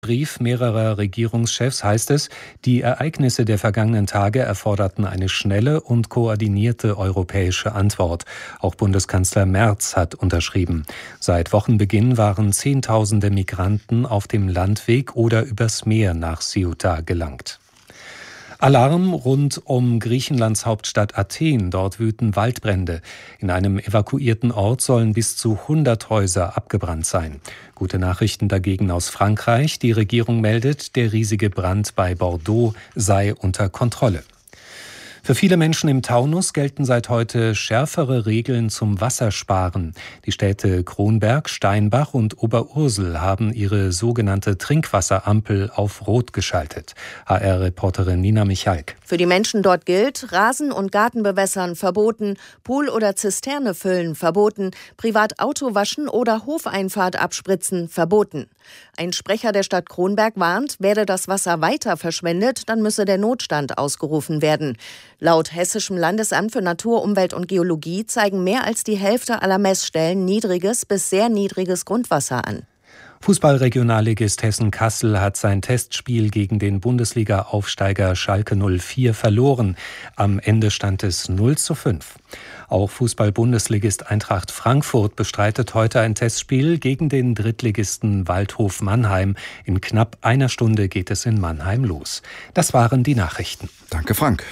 Brief mehrerer Regierungschefs heißt es, die Ereignisse der vergangenen Tage erforderten eine schnelle und koordinierte europäische Antwort. Auch Bundeskanzler Merz hat unterschrieben. Seit Wochenbeginn waren Zehntausende Migranten auf dem Landweg oder übers Meer nach Ceuta gelangt. Alarm rund um Griechenlands Hauptstadt Athen. Dort wüten Waldbrände. In einem evakuierten Ort sollen bis zu 100 Häuser abgebrannt sein. Gute Nachrichten dagegen aus Frankreich. Die Regierung meldet, der riesige Brand bei Bordeaux sei unter Kontrolle. Für viele Menschen im Taunus gelten seit heute schärfere Regeln zum Wassersparen. Die Städte Kronberg, Steinbach und Oberursel haben ihre sogenannte Trinkwasserampel auf Rot geschaltet. HR-Reporterin Nina Michalk. Für die Menschen dort gilt, Rasen- und Gartenbewässern verboten, Pool oder Zisterne füllen verboten, Privatauto waschen oder Hofeinfahrt abspritzen verboten. Ein Sprecher der Stadt Kronberg warnt, werde das Wasser weiter verschwendet, dann müsse der Notstand ausgerufen werden. Laut Hessischem Landesamt für Natur, Umwelt und Geologie zeigen mehr als die Hälfte aller Messstellen niedriges bis sehr niedriges Grundwasser an. Fußballregionalligist Hessen-Kassel hat sein Testspiel gegen den Bundesliga-Aufsteiger Schalke 04 verloren. Am Ende stand es 0:5. Auch Fußball-Bundesligist Eintracht Frankfurt bestreitet heute ein Testspiel gegen den Drittligisten Waldhof Mannheim. In knapp einer Stunde geht es in Mannheim los. Das waren die Nachrichten. Danke, Frank.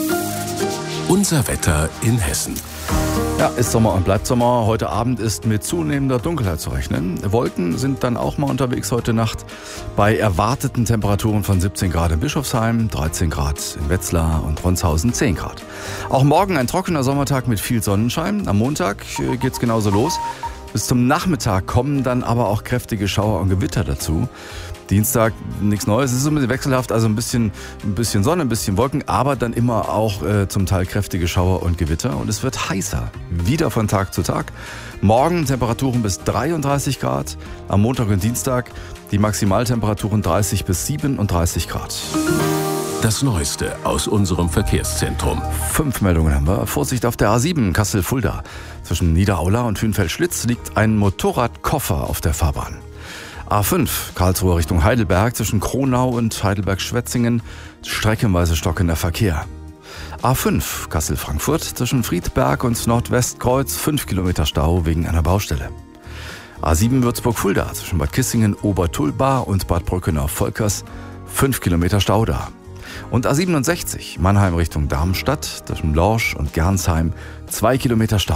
Unser Wetter in Hessen. Ja, ist Sommer und bleibt Sommer. Heute Abend ist mit zunehmender Dunkelheit zu rechnen. Wolken sind dann auch mal unterwegs heute Nacht bei erwarteten Temperaturen von 17 Grad in Bischofsheim, 13 Grad in Wetzlar und Ronshausen 10 Grad. Auch morgen ein trockener Sommertag mit viel Sonnenschein. Am Montag geht's genauso los. Bis zum Nachmittag kommen dann aber auch kräftige Schauer und Gewitter dazu. Dienstag nichts Neues, es ist so ein bisschen wechselhaft, also ein bisschen Sonne, ein bisschen Wolken, aber dann immer auch zum Teil kräftige Schauer und Gewitter und es wird heißer, wieder von Tag zu Tag. Morgen Temperaturen bis 33 Grad, am Montag und Dienstag die Maximaltemperaturen 30 bis 37 Grad. Das Neueste aus unserem Verkehrszentrum. 5 Meldungen haben wir. Vorsicht auf der A7 Kassel-Fulda. Zwischen Niederaula und Hünfeld-Schlitz liegt ein Motorradkoffer auf der Fahrbahn. A5 Karlsruhe Richtung Heidelberg zwischen Kronau und Heidelberg-Schwetzingen streckenweise stockender Verkehr. A5 Kassel-Frankfurt zwischen Friedberg und Nordwestkreuz 5 Kilometer Stau wegen einer Baustelle. A7 Würzburg-Fulda zwischen Bad Kissingen, Obertulba und Bad Brückenau-Volkers 5 Kilometer Stau da. Und A67 Mannheim Richtung Darmstadt zwischen Lorsch und Gernsheim 2 Kilometer Stau.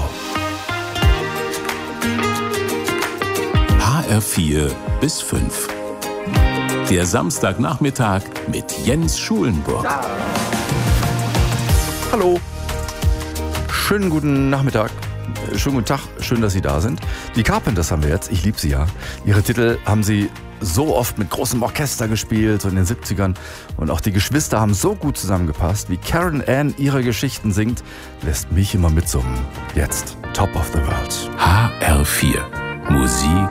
HR4 bis 5. Der Samstagnachmittag mit Jens Schulenburg. Ja. Hallo. Schönen guten Nachmittag. Schönen guten Tag. Schön, dass Sie da sind. Die Carpenters haben wir jetzt. Ich liebe sie ja. Ihre Titel haben sie so oft mit großem Orchester gespielt, so in den 70ern. Und auch die Geschwister haben so gut zusammengepasst. Wie Karen Ann ihre Geschichten singt, lässt mich immer mitsummen. Jetzt Top of the World. HR4. Musik